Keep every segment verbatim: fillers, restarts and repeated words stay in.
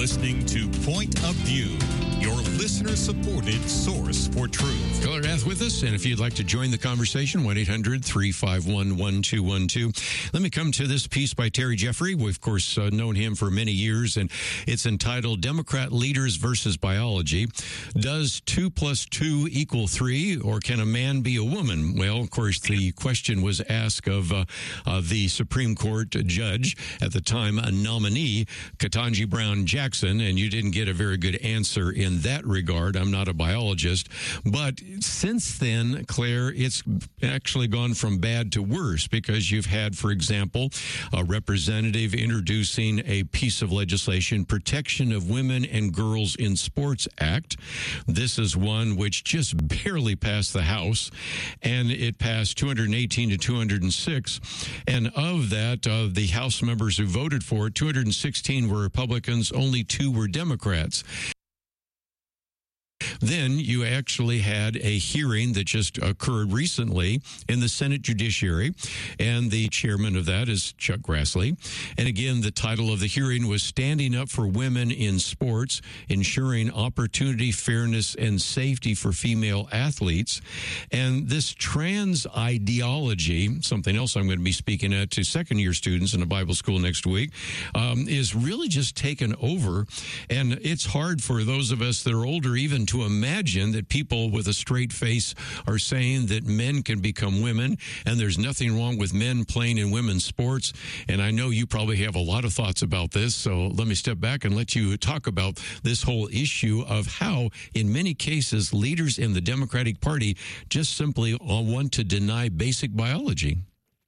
listening to Point of View, your listener-supported source for truth. Color Death with us, and if you'd like to join the conversation, one eight hundred three five one one two one two. Let me come to this piece by Terry Jeffrey. We've, of course, uh, known him for many years, and it's entitled Democrat Leaders versus Biology. Does two plus two equal three, or can a man be a woman? Well, of course, the question was asked of uh, uh, the Supreme Court judge at the time, a nominee, Ketanji Brown Jackson, and you didn't get a very good answer in that regard. I'm not a biologist. But since then, Claire, it's actually gone from bad to worse because you've had, for example, a representative introducing a piece of legislation, Protection of Women and Girls in Sports Act. This is one which just barely passed the House, and it passed two hundred eighteen to two hundred six. And of that, uh, the House members who voted for it, two hundred sixteen were Republicans, only two were Democrats. Then you actually had a hearing that just occurred recently in the Senate Judiciary, and the chairman of that is Chuck Grassley. And again, the title of the hearing was Standing Up for Women in Sports, Ensuring Opportunity, Fairness, and Safety for Female Athletes. And this trans ideology, something else I'm going to be speaking at to second-year students in a Bible school next week, um, is really just taken over. And it's hard for those of us that are older even to imagine that people with a straight face are saying that men can become women and there's nothing wrong with men playing in women's sports. And I know you probably have a lot of thoughts about this, so let me step back and let you talk about this whole issue of how, in many cases, leaders in the Democratic Party just simply want to deny basic biology.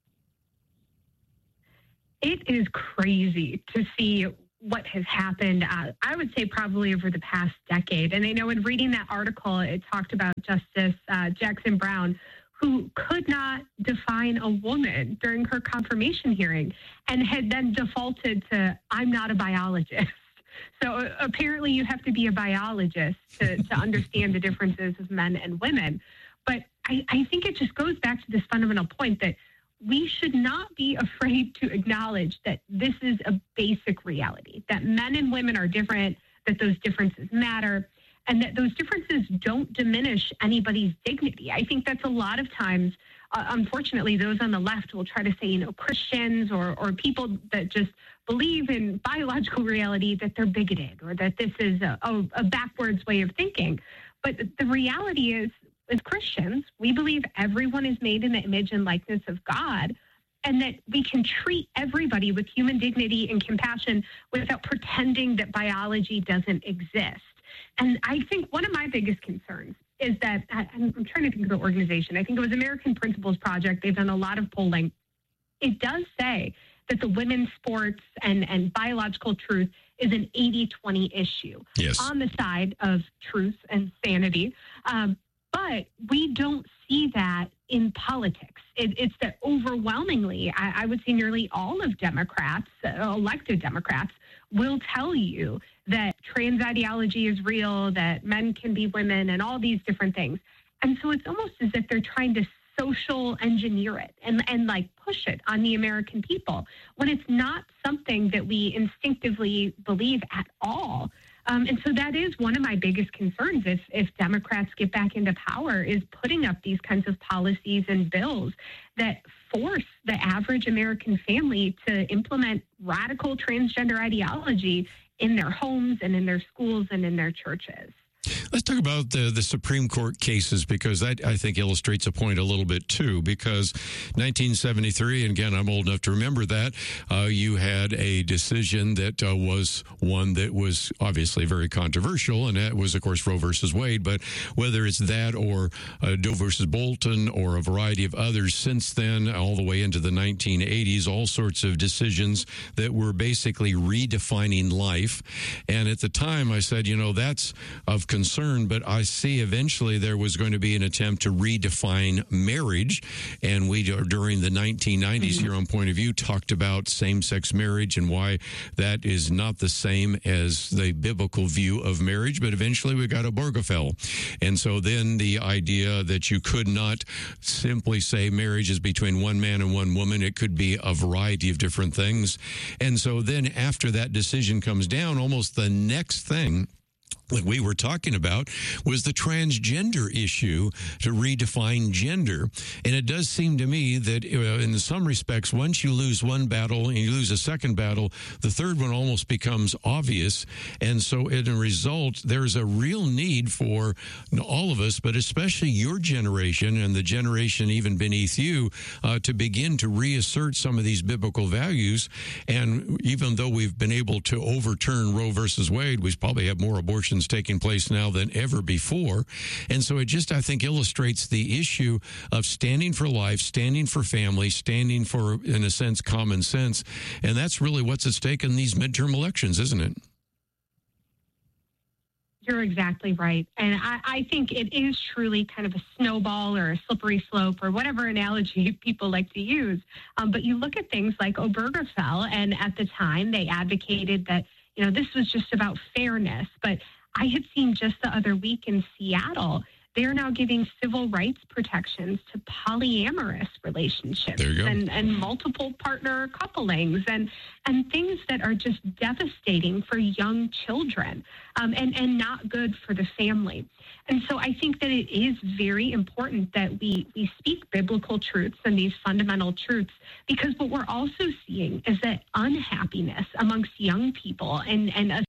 It is crazy to see what has happened, uh, I would say probably over the past decade. And I know in reading that article, it talked about Justice uh, Jackson Brown, who could not define a woman during her confirmation hearing and had then defaulted to, I'm not a biologist. So uh, apparently you have to be a biologist to, to understand the differences of men and women. But I, I think it just goes back to this fundamental point that we should not be afraid to acknowledge that this is a basic reality, that men and women are different, that those differences matter, and that those differences don't diminish anybody's dignity. I think that's a lot of times, uh, unfortunately, those on the left will try to say, you know, Christians or, or people that just believe in biological reality, that they're bigoted or that this is a, a, a backwards way of thinking. But the reality is, as Christians, we believe everyone is made in the image and likeness of God, and that we can treat everybody with human dignity and compassion without pretending that biology doesn't exist. And I think one of my biggest concerns is that, I'm, I'm trying to think of the organization, I think it was American Principles Project. They've done a lot of polling. It does say that the women's sports and, and biological truth is an eighty twenty issue. Yes. On the side of truth and sanity. Um, But we don't see that in politics. It, it's that overwhelmingly, I, I would say nearly all of Democrats, uh, elected Democrats, will tell you that trans ideology is real, that men can be women, and all these different things. And so it's almost as if they're trying to social engineer it and, and like push it on the American people when it's not something that we instinctively believe at all. Um, and so that is one of my biggest concerns if, if Democrats get back into power, is putting up these kinds of policies and bills that force the average American family to implement radical transgender ideology in their homes and in their schools and in their churches. Let's talk about the, the Supreme Court cases, because that, I think, illustrates a point a little bit, too, because nineteen seventy-three, and again, I'm old enough to remember that, uh, you had a decision that uh, was one that was obviously very controversial, and that was, of course, Roe versus Wade. But whether it's that or uh, Doe versus Bolton or a variety of others since then, all the way into the nineteen eighties, all sorts of decisions that were basically redefining life. And at the time, I said, you know, that's of concern concern, but I see eventually there was going to be an attempt to redefine marriage. And we, during the nineteen nineties mm-hmm. here on Point of View, talked about same-sex marriage and why that is not the same as the biblical view of marriage. But eventually we got Obergefell. And so then the idea that you could not simply say marriage is between one man and one woman. It could be a variety of different things. And so then after that decision comes down, almost the next thing that we were talking about was the transgender issue, to redefine gender. And it does seem to me that uh, in some respects, once you lose one battle and you lose a second battle, the third one almost becomes obvious. And so as a result, there's a real need for all of us, but especially your generation and the generation even beneath you, uh, to begin to reassert some of these biblical values. And even though we've been able to overturn Roe versus Wade, we probably have more abortions taking place now than ever before. And so it just, I think, illustrates the issue of standing for life, standing for family, standing for, in a sense, common sense. And that's really what's at stake in these midterm elections, isn't it? You're exactly right. And I, I think it is truly kind of a snowball or a slippery slope or whatever analogy people like to use. Um, but you look at things like Obergefell, and at the time they advocated that, you know, this was just about fairness. But I had seen just the other week in Seattle, they're now giving civil rights protections to polyamorous relationships and, and multiple partner couplings and and things that are just devastating for young children um, and, and not good for the family. And so I think that it is very important that we, we speak biblical truths and these fundamental truths, because what we're also seeing is that unhappiness amongst young people and, and a